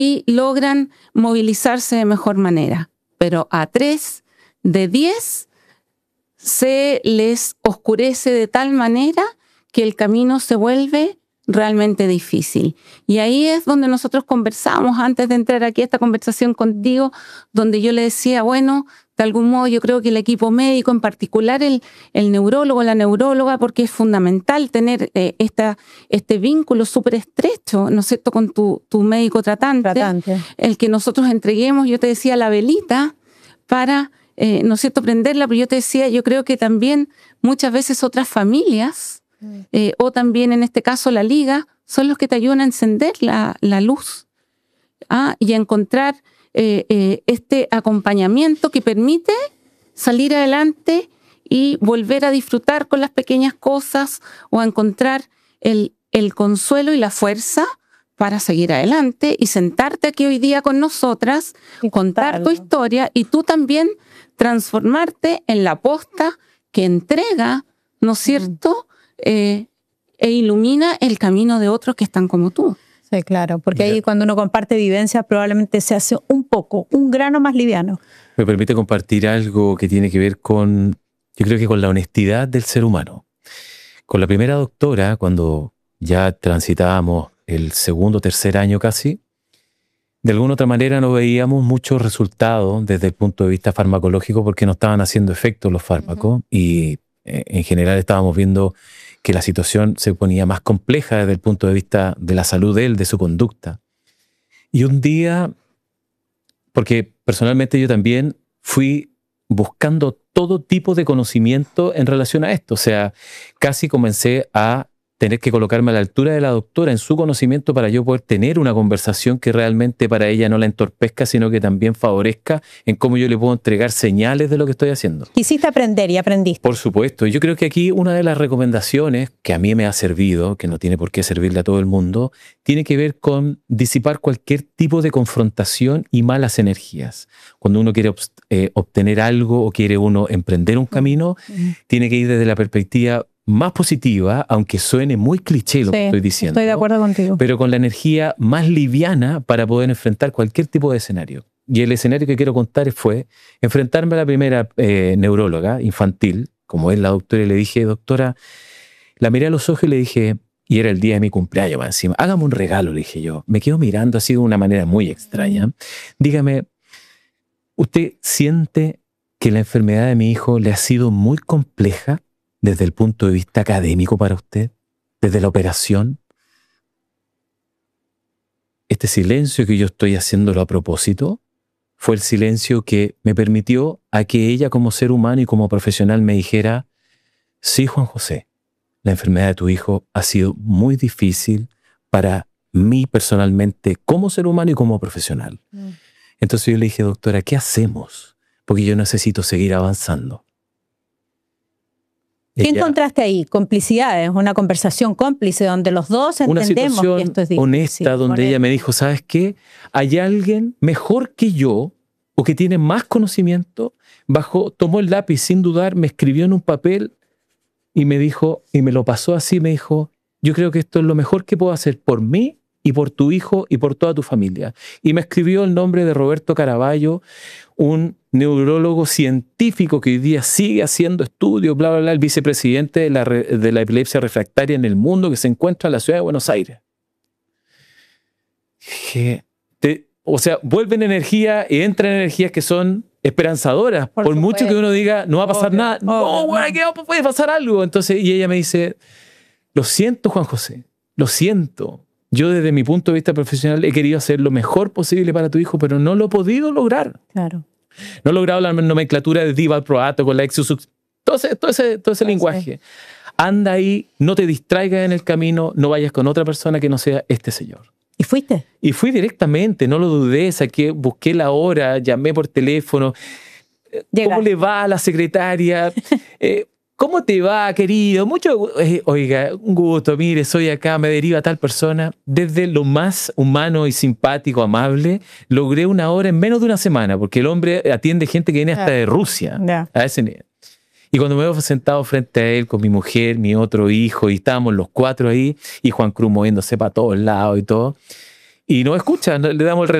y logran movilizarse de mejor manera. Pero a 3 de 10 se les oscurece de tal manera que el camino se vuelve realmente difícil. Y ahí es donde nosotros conversamos antes de entrar aquí a esta conversación contigo, donde yo le decía, bueno, de algún modo yo creo que el equipo médico, en particular el neurólogo, la neuróloga, porque es fundamental tener este vínculo súper estrecho, ¿no es cierto?, con tu médico tratante, el que nosotros entreguemos, yo te decía, la velita para, ¿no es cierto?, prenderla, pero yo te decía, yo creo que también muchas veces otras familias, o también en este caso la liga, son los que te ayudan a encender la luz y a encontrar este acompañamiento que permite salir adelante y volver a disfrutar con las pequeñas cosas o a encontrar el consuelo y la fuerza para seguir adelante y sentarte aquí hoy día con nosotras, contar tu historia y tú también transformarte en la posta que entrega, ¿no es cierto?, e ilumina el camino de otros que están como tú. Sí, claro, porque ahí cuando uno comparte vivencias probablemente se hace un grano más liviano. Me permite compartir algo que tiene que ver con, yo creo que con la honestidad del ser humano. Con la primera doctora, cuando ya transitábamos el segundo o tercer año casi, de alguna otra manera no veíamos muchos resultados desde el punto de vista farmacológico porque no estaban haciendo efecto los fármacos y en general estábamos viendo que la situación se ponía más compleja desde el punto de vista de la salud de él, de su conducta. Y un día, porque personalmente yo también fui buscando todo tipo de conocimiento en relación a esto, o sea, casi comencé a tener que colocarme a la altura de la doctora en su conocimiento para yo poder tener una conversación que realmente para ella no la entorpezca, sino que también favorezca en cómo yo le puedo entregar señales de lo que estoy haciendo. Quisiste aprender y aprendiste. Por supuesto. Yo creo que aquí una de las recomendaciones que a mí me ha servido, que no tiene por qué servirle a todo el mundo, tiene que ver con disipar cualquier tipo de confrontación y malas energías. Cuando uno quiere obtener algo o quiere uno emprender un camino, tiene que ir desde la perspectiva más positiva, aunque suene muy cliché lo que estoy diciendo. Estoy de acuerdo contigo. Pero con la energía más liviana para poder enfrentar cualquier tipo de escenario. Y el escenario que quiero contar fue enfrentarme a la primera neuróloga infantil, como es la doctora, y le dije, doctora, la miré a los ojos y le dije, y era el día de mi cumpleaños más encima, hágame un regalo, le dije yo. Me quedo mirando así de una manera muy extraña. Dígame, ¿usted siente que la enfermedad de mi hijo le ha sido muy compleja desde el punto de vista académico para usted? ¿Desde la operación? Este silencio que yo estoy haciéndolo a propósito fue el silencio que me permitió a que ella como ser humano y como profesional me dijera, sí, Juan José, la enfermedad de tu hijo ha sido muy difícil para mí personalmente como ser humano y como profesional. Entonces yo le dije, doctora, ¿qué hacemos? Porque yo necesito seguir avanzando. ¿Qué encontraste ahí? Complicidades, una conversación cómplice donde los dos entendemos que esto es difícil. Honesta, donde ella me dijo, ¿sabes qué? Hay alguien mejor que yo o que tiene más conocimiento, tomó el lápiz sin dudar, me escribió en un papel y me dijo, y me lo pasó así, me dijo, yo creo que esto es lo mejor que puedo hacer por mí y por tu hijo y por toda tu familia. Y me escribió el nombre de Roberto Caraballo, un neurólogo científico que hoy día sigue haciendo estudios, bla, bla, bla, el vicepresidente de la epilepsia refractaria en el mundo, que se encuentra en la ciudad de Buenos Aires. O sea, vuelven energía y entran energías que son esperanzadoras. Por mucho que uno diga, no va a pasar nada. No, bueno, ¿qué puede pasar algo? Entonces, y ella me dice, lo siento, Juan José, lo siento. Yo desde mi punto de vista profesional he querido hacer lo mejor posible para tu hijo, pero no lo he podido lograr. Claro. No he logrado la nomenclatura de Diva Proato con la Exusux, todo ese lenguaje. Anda ahí, no te distraigas en el camino, no vayas con otra persona que no sea este señor. ¿Y fuiste? Y fui directamente, no lo dudé, busqué la hora, llamé por teléfono. ¿Cómo le va a la secretaria? ¿Cómo te va, querido? Oiga, un gusto, mire, soy acá, me deriva tal persona. Desde lo más humano y simpático, amable, logré una hora en menos de una semana, porque el hombre atiende gente que viene hasta de Rusia, a ese nivel. Y cuando me veo sentado frente a él con mi mujer, mi otro hijo, y estábamos los cuatro ahí, y Juan Cruz moviéndose para todos lados y todo, Y no escucha, le damos el